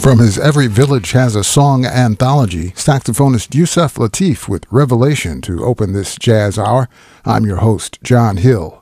From his Every Village Has a Song anthology, saxophonist Yusef Lateef with Revelation to open this jazz hour. I'm your host, John Hill.